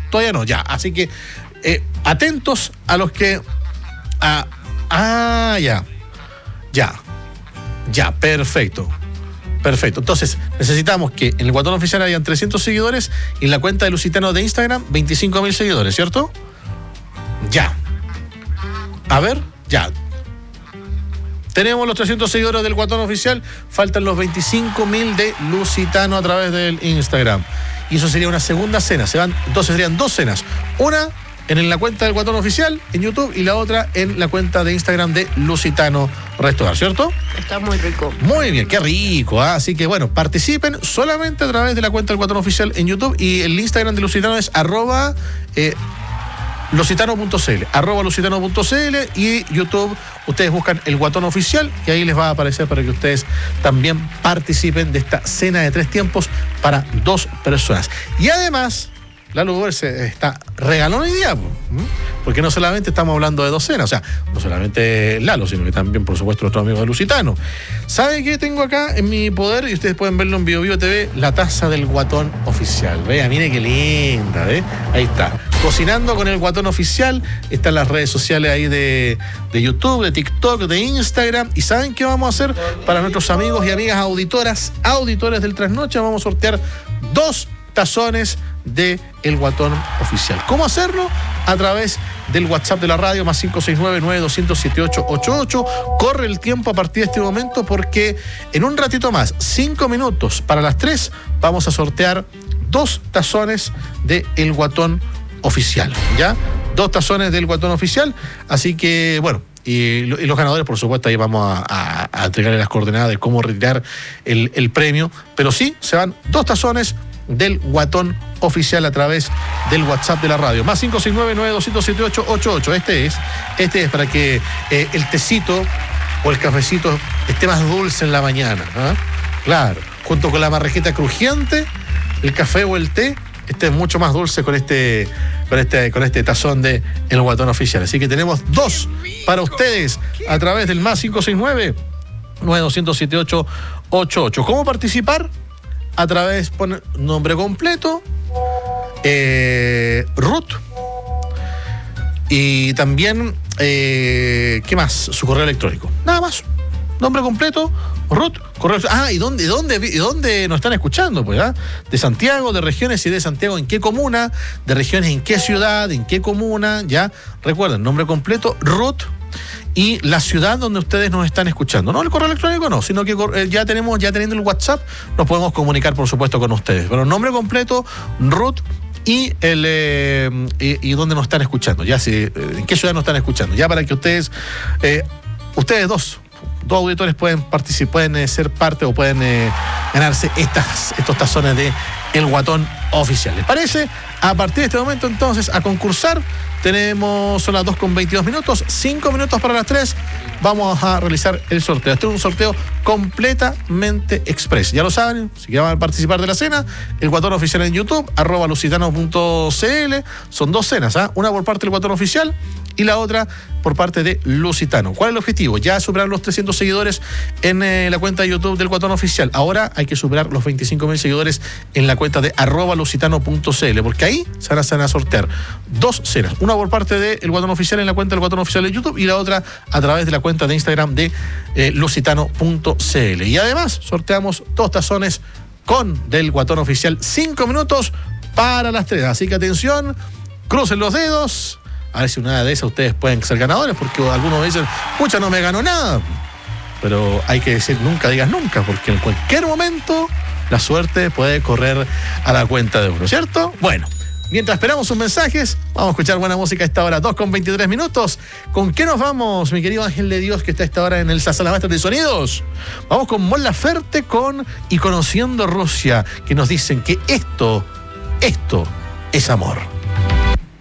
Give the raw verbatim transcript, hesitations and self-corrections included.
todavía no, ya. Así que eh, atentos a los que... Ah, ah, ya. Ya. Ya, perfecto. Perfecto. Entonces, necesitamos que en el Guatón Oficial hayan trescientos seguidores y en la cuenta de Lusitano de Instagram veinticinco mil seguidores, ¿cierto? Ya. A ver, ya. Tenemos los trescientos seguidores del Guatón Oficial, faltan los veinticinco mil de Lusitano a través del Instagram. Y eso sería una segunda cena. Se van, entonces serían dos cenas. Una en la cuenta del Guatón Oficial en YouTube y la otra en la cuenta de Instagram de Lusitano Restaurant, ¿cierto? Está muy rico. Muy bien, qué rico, ¿eh? Así que bueno, participen solamente a través de la cuenta del Guatón Oficial en YouTube y el Instagram de Lusitano es arroba eh, lusitano punto c l, arroba lusitano punto c l, y YouTube ustedes buscan el Guatón Oficial y ahí les va a aparecer para que ustedes también participen de esta cena de tres tiempos para dos personas. Y además, Lalo Uber se está regalón hoy día, porque no solamente estamos hablando de dos cenas, o sea, no solamente Lalo, sino que también, por supuesto, nuestro amigo de Lusitano. ¿Sabe qué tengo acá en mi poder? Y ustedes pueden verlo en Bio Bio T V, la taza del Guatón Oficial. Vea, mire qué linda, ¿ve? Ahí está. Cocinando con el Guatón Oficial, están las redes sociales ahí de, de YouTube, de TikTok, de Instagram. ¿Y saben qué vamos a hacer para nuestros amigos y amigas auditoras, auditores del Trasnoche? Vamos a sortear dos tazones de El Guatón Oficial. ¿Cómo hacerlo? A través del WhatsApp de la radio, más cinco seis nueve, nueve dos cero, siete ocho ocho ocho. Corre el tiempo a partir de este momento porque en un ratito más, cinco minutos para las tres, vamos a sortear dos tazones de El Guatón Oficial, ¿ya? Dos tazones del Guatón Oficial, así que, bueno, y, y los ganadores, por supuesto, ahí vamos a, a, a entregarle las coordenadas de cómo retirar el, el premio, pero sí, se van dos tazones del Guatón Oficial a través del WhatsApp de la radio. Más cinco seis nueve, nueve dos cero, siete ocho ocho ocho. Este es, este es para que eh, el tecito o el cafecito esté más dulce en la mañana, ¿eh? Claro, junto con la marrejita crujiente, el café o el té esté mucho más dulce con este, con este, con este tazón de El Guatón Oficial. Así que tenemos dos para ustedes a través del más cinco seis nueve, nueve dos cero, siete ocho ocho ocho. ¿Cómo participar? A través, poner nombre completo, eh, Ruth, y también, eh, ¿qué más? Su correo electrónico. Nada más. Nombre completo, Ruth, correo electrónico. Ah, ¿y dónde, dónde, dónde nos están escuchando? Pues, ¿ah? De Santiago, de regiones y de Santiago, ¿en qué comuna? De regiones, ¿en qué ciudad? ¿En qué comuna? Ya, recuerden, nombre completo, Ruth, y la ciudad donde ustedes nos están escuchando. No el correo electrónico, no, sino que ya tenemos, ya teniendo el WhatsApp, nos podemos comunicar, por supuesto, con ustedes. Pero nombre completo, Ruth, y el eh, y, y dónde nos están escuchando. Ya si, en qué ciudad nos están escuchando. Ya para que ustedes, eh, ustedes dos, dos auditores pueden participar, pueden eh, ser parte o pueden eh, ganarse estas, estos tazones de El Guatón Oficial. ¿Les parece? A partir de este momento, entonces, a concursar. Tenemos, son las dos con veintidós minutos, cinco minutos para las tres. Vamos a realizar el sorteo. Este es un sorteo completamente express. Ya lo saben, si quieren participar de la cena, El Guatón Oficial en YouTube, arroba lusitano punto c l. Son dos cenas, ¿eh? Una por parte del Guatón Oficial y la otra por parte de Lusitano. ¿Cuál es el objetivo? Ya superar los trescientos seguidores en eh, la cuenta de YouTube del Guatón Oficial. Ahora hay que superar los veinticinco mil seguidores en la cuenta de arroba lusitano punto c l, porque ahí se van a, se van a sortear dos cenas. Una por parte del Guatón Oficial en la cuenta del Guatón Oficial de YouTube y la otra a través de la cuenta de Instagram de eh, lusitano punto c l. Y además sorteamos dos tazones con del Guatón Oficial, cinco minutos para las tres. Así que atención, crucen los dedos. A ver si una de esas ustedes pueden ser ganadores, porque algunos dicen, pucha, no me ganó nada. Pero hay que decir, nunca digas nunca, porque en cualquier momento la suerte puede correr a la cuenta de uno, ¿cierto? Bueno, mientras esperamos sus mensajes, vamos a escuchar buena música a esta hora, dos con veintitrés minutos. ¿Con qué nos vamos, mi querido Ángel de Dios, que está a esta hora en el Sala Maestra de Sonidos? Vamos con Mon Laferte con Y Conociendo Rusia, que nos dicen que esto, esto es amor.